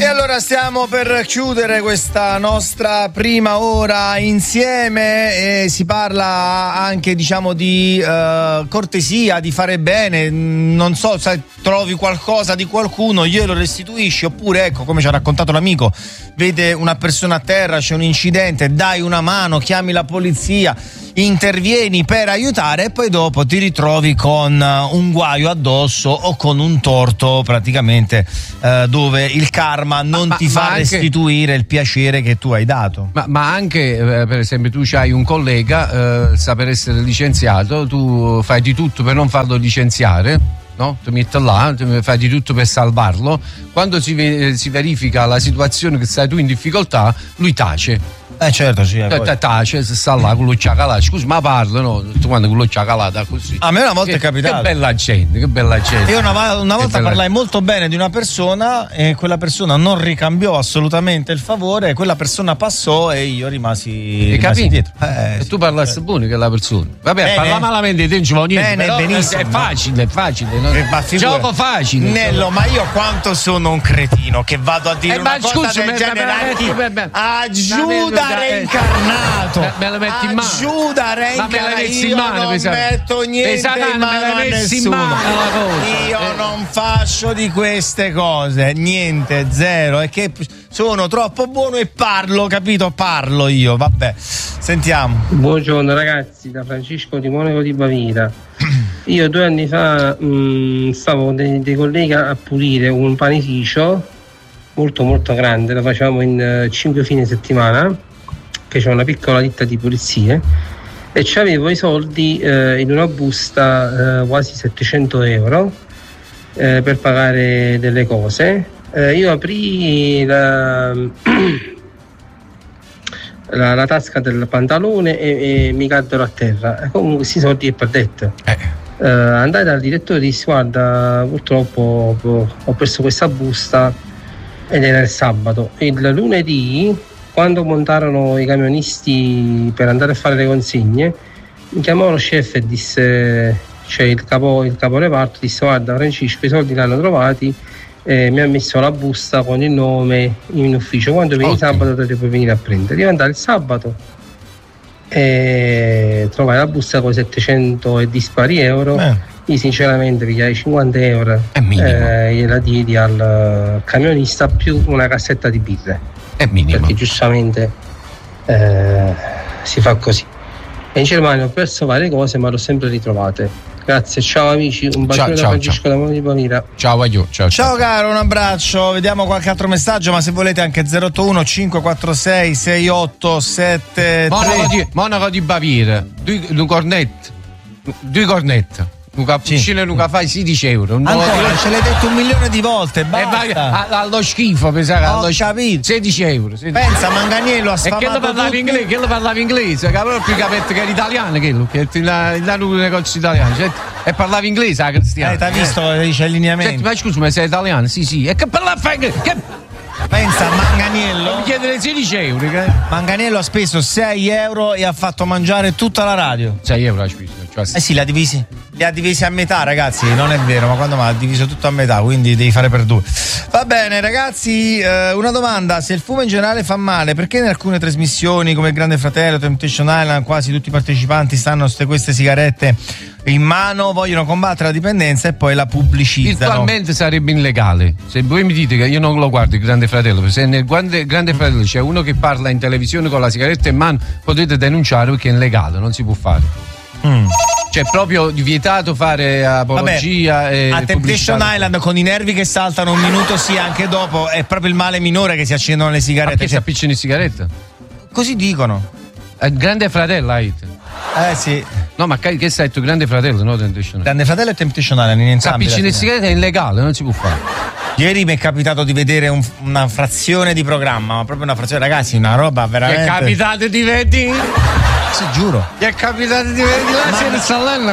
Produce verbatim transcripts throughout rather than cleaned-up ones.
allora stiamo per chiudere questa nostra prima ora insieme e si parla anche, diciamo, di uh, cortesia, di fare bene. Non so se trovi qualcosa di qualcuno, glielo restituisci, oppure, ecco, come ci ha raccontato l'amico, vede una persona a terra, c'è un incidente, dai una mano, chiami la polizia, intervieni per aiutare e poi dopo ti ritrovi con un guaio addosso o con un torto praticamente eh, dove il karma non ma, ti fa anche, restituire il piacere che tu hai dato. Ma, ma anche eh, per esempio tu c'hai un collega, eh, sta per essere licenziato, tu fai di tutto per non farlo licenziare, no? Tu metti là, tu fai di tutto per salvarlo. Quando si, si verifica la situazione che stai tu in difficoltà, lui tace. Eh certo, sì. Eh, tace, sta là con l'occhio calato. Scusa, ma parlo, no? Tu quando con l'occhio calato così. A me una volta che, è capitato. Che bella gente, che bella gente. Io una, una volta parlai molto bene di una persona e quella persona non ricambiò assolutamente il favore, quella persona passò e io rimasi, rimasi dietro. Eh, e sì, tu parlassi buono che la persona. Vabbè, bene. Parla malamente di te non ci vuole niente. Bene, però benissimo. È facile, è facile. No? Eh, ma gioco facile. Nello, ma io quanto sono un cretino che vado a dire eh, una ma cosa scusa, del me, genere me, me, a Giuda reincarnato. Me, me la metti in mano. Giuda reincarnato. Io mano, non metto niente in mano a nessuno. Mano io eh. non faccio di queste cose, niente, zero. È che sono troppo buono e parlo, capito? Parlo io, vabbè. Sentiamo. Buongiorno ragazzi, da Francesco di Monaco di Baviera. Io due anni fa mh, stavo con dei, dei colleghi a pulire un panificio molto molto grande, lo facciamo in uh, cinque fine settimana, che c'è una piccola ditta di pulizie, e c'avevo i soldi eh, in una busta, eh, quasi settecento euro, eh, per pagare delle cose. Eh, io aprì la, la, la tasca del pantalone e, e mi caddero a terra. E comunque questi soldi che perdette. Eh. Uh, andai dal direttore e dissi: guarda, purtroppo ho perso questa busta, ed era il sabato. Il lunedì, quando montarono i camionisti per andare a fare le consegne, mi chiamò lo chef e disse, cioè il capo, il capo reparto disse: guarda Francesco, i soldi li hanno trovati, eh, mi ha messo la busta con il nome in ufficio, quando vieni okay. sabato te puoi venire a prendere. Io andai il sabato e trovai la busta con settecento e dispari euro. eh. Io sinceramente pigliai cinquanta euro, e eh, gliela diedi al camionista più una cassetta di birre, è minimo, perché giustamente eh, si fa così. E in Germania ho perso varie cose ma l'ho sempre ritrovate. Grazie, ciao amici, un bacione da Francesco da Monaco di Baviera. Ciao, ciao, ciao, ciao caro, un abbraccio. Vediamo qualche altro messaggio, ma se volete anche zero otto uno cinque quattro sei sei otto sette tre. Monaco di, Monaco di Baviera, due, due cornette, due cornette. Un cappuccino sì. E un fai sedici euro. Ancora, ce l'hai detto un milione di volte, basta. E vai, allo schifo, pensare, ho allo capito. sedici euro. sedici. Pensa, Manganiello ha sfamato. E che lo parlava inglese, che lo parlava inglese, che aveva più capito che era italiano, che era un negozio italiano. Cioè, e parlava inglese, la Cristiana. Eh, t'ha visto, eh. dice allineamento. Cioè, ma scusa, ma sei italiano? Sì, sì. E che parlava inglese? Che... Pensa, Manganiello. Mi chiedere sedici euro. Che... Manganiello ha speso sei euro e ha fatto mangiare tutta la radio. sei euro ha speso. Cioè... Eh sì, li ha divisi. Li ha divisi a metà, ragazzi. Non è vero, ma quando mai ha diviso tutto a metà, quindi devi fare per due. Va bene, ragazzi. Eh, una domanda: se il fumo in generale fa male, perché in alcune trasmissioni come il Grande Fratello, Temptation Island, quasi tutti i partecipanti stanno con queste sigarette in mano, vogliono combattere la dipendenza e poi la pubblicizzano? Virtualmente sarebbe illegale. Se voi mi dite che io non lo guardo il Grande Fratello, se nel Grande, Grande Fratello c'è uno che parla in televisione con la sigaretta in mano, potete denunciare perché è illegale, non si può fare. Mm. Cioè proprio vietato fare apologia. Vabbè, e a Temptation Island con i nervi che saltano un minuto sì, anche dopo è proprio il male minore che si accendono le sigarette. Ma che cioè... si appiccino le sigarette? Così dicono. È Grande Fratello, hai. Eh sì. No, ma che sai tu, Grande Fratello, no? Temptation. Grande Fratello e Temptation Island in entrambi. Appiccino le sigarette è illegale, non si può fare. Ieri mi è capitato di vedere un, una frazione di programma, ma proprio una frazione, ragazzi, una roba veramente. È capitato di vedi? Sì, giuro. Gli è capitato di vedere la serie Salena?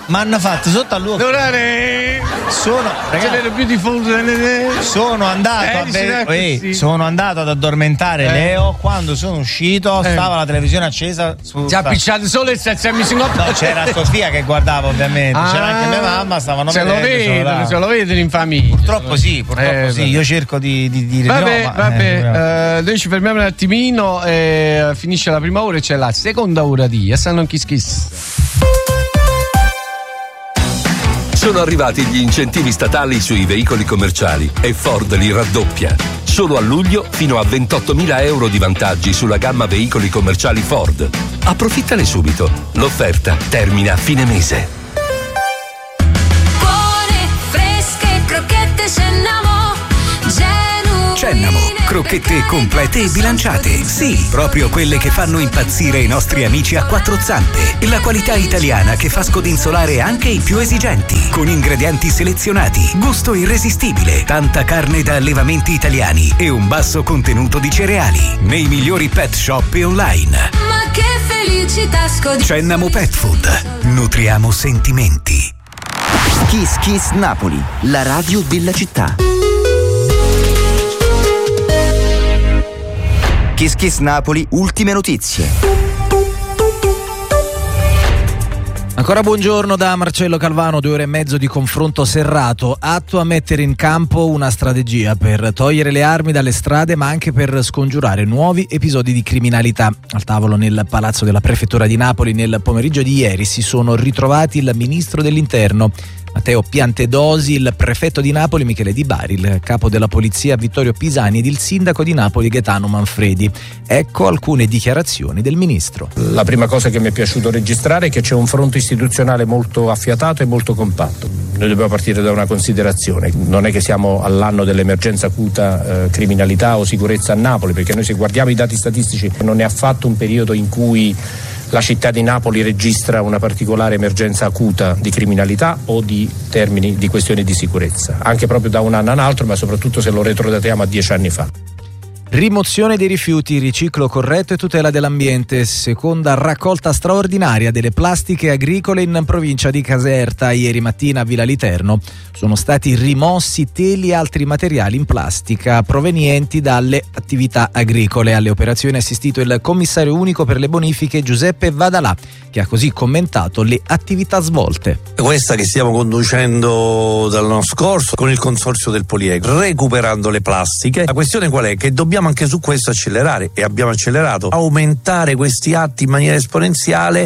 Ma hanno fatto sotto al luogo. Sono ragazzi, sono andato eh, a ve- eh, sì. sono andato ad addormentare eh. Leo. Quando sono uscito eh. stava la televisione accesa su già picciato solo il no, c'era Sofia che guardava ovviamente ah, c'era anche mia mamma, stavano se vedendo, lo vedono, se lo vedono in famiglia. Purtroppo sì, purtroppo eh, sì. Io cerco di, di dire vabbè, no, ma, vabbè eh, eh, noi ci fermiamo un attimino e finisce la prima ora e c'è la seconda ora di Sanno Kiss Kiss. Sono arrivati gli incentivi statali sui veicoli commerciali e Ford li raddoppia. Solo a luglio fino a ventottomila euro di vantaggi sulla gamma veicoli commerciali Ford. Approfittane subito. L'offerta termina a fine mese. Buone, fresche, crocchette Cennamo. Cennamo, crocchette complete e bilanciate. Sì, proprio quelle che fanno impazzire i nostri amici a quattro zampe. La qualità italiana che fa scodinzolare anche i più esigenti. Con ingredienti selezionati, gusto irresistibile, tanta carne da allevamenti italiani e un basso contenuto di cereali. Nei migliori pet shop e online. Ma che felicità scodinzolare. Cennamo Pet Food. Nutriamo sentimenti. Kiss Kiss Napoli, la radio della città. Kiss Kiss Napoli, ultime notizie. Ancora buongiorno da Marcello Calvano, due ore e mezzo di confronto serrato, atto a mettere in campo una strategia per togliere le armi dalle strade ma anche per scongiurare nuovi episodi di criminalità. Al tavolo nel Palazzo della Prefettura di Napoli nel pomeriggio di ieri si sono ritrovati il Ministro dell'Interno Matteo Piantedosi, il prefetto di Napoli Michele Di Bari, il capo della polizia Vittorio Pisani ed il sindaco di Napoli Gaetano Manfredi. Ecco alcune dichiarazioni del ministro. La prima cosa che mi è piaciuto registrare è che c'è un fronte istituzionale molto affiatato e molto compatto. Noi dobbiamo partire da una considerazione: non è che siamo all'anno dell'emergenza acuta eh, criminalità o sicurezza a Napoli, perché noi se guardiamo i dati statistici non è affatto un periodo in cui la città di Napoli registra una particolare emergenza acuta di criminalità o di termini di questioni di sicurezza, anche proprio da un anno a un altro, ma soprattutto se lo retrodatiamo a dieci anni fa. Rimozione dei rifiuti, riciclo corretto e tutela dell'ambiente. Seconda raccolta straordinaria delle plastiche agricole in provincia di Caserta. Ieri mattina a Villa Literno sono stati rimossi teli e altri materiali in plastica provenienti dalle attività agricole. Alle operazioni ha assistito il commissario unico per le bonifiche Giuseppe Vadalà, che ha così commentato le attività svolte. Questa che stiamo conducendo dall'anno scorso con il consorzio del Poliegro, recuperando le plastiche. La questione qual è? Che dobbiamo anche su questo accelerare, e abbiamo accelerato, aumentare questi atti in maniera esponenziale,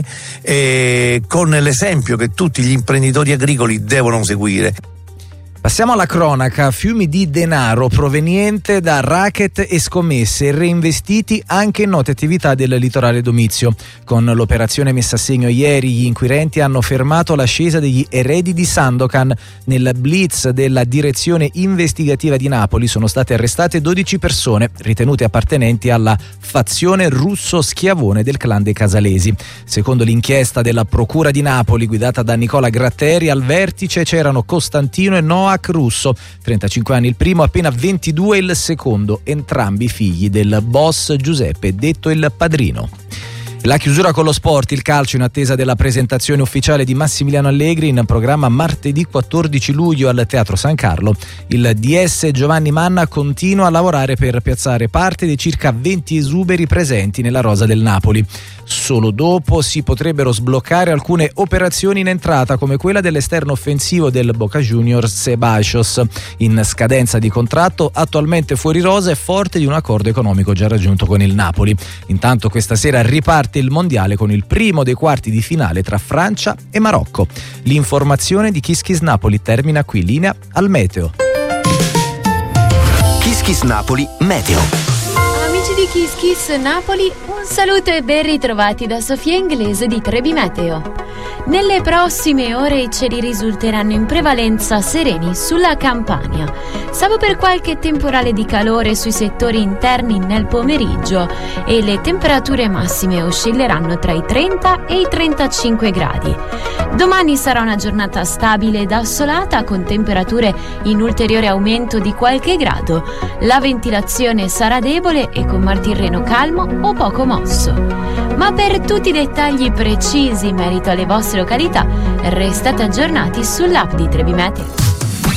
eh, con l'esempio che tutti gli imprenditori agricoli devono seguire. Passiamo alla cronaca. Fiumi di denaro proveniente da racket e scommesse reinvestiti anche in note attività del litorale Domizio. Con l'operazione messa a segno ieri, gli inquirenti hanno fermato l'ascesa degli eredi di Sandokan. Nel blitz della direzione investigativa di Napoli sono state arrestate dodici persone ritenute appartenenti alla fazione russo-schiavone del clan dei Casalesi. Secondo l'inchiesta della Procura di Napoli guidata da Nicola Gratteri, al vertice c'erano Costantino e Noah Russo, trentacinque anni il primo, appena ventidue il secondo, entrambi figli del boss Giuseppe, detto il Padrino. La chiusura con lo sport, il calcio in attesa della presentazione ufficiale di Massimiliano Allegri in programma martedì quattordici luglio al Teatro San Carlo. Il D S Giovanni Manna continua a lavorare per piazzare parte dei circa venti esuberi presenti nella rosa del Napoli. Solo dopo si potrebbero sbloccare alcune operazioni in entrata, come quella dell'esterno offensivo del Boca Juniors Ceballos, in scadenza di contratto, attualmente fuori rosa e forte di un accordo economico già raggiunto con il Napoli. Intanto questa sera riparte il mondiale con il primo dei quarti di finale tra Francia e Marocco. L'informazione di Kiss Kiss Napoli termina qui. Linea al meteo. Kiss Kiss Napoli meteo. Amici di Kiss Kiss Napoli, un saluto e ben ritrovati da Sofia Inglese di Trebi Meteo. Nelle prossime ore i cieli risulteranno in prevalenza sereni sulla Campania, salvo per qualche temporale di calore sui settori interni nel pomeriggio, e le temperature massime oscilleranno tra i trenta e i trentacinque gradi. Domani sarà una giornata stabile ed assolata, con temperature in ulteriore aumento di qualche grado. La ventilazione sarà debole e con mar Tirreno calmo o poco mosso. Ma per tutti i dettagli precisi in merito alle vostre località, restate aggiornati sull'app di Trebi Meteo.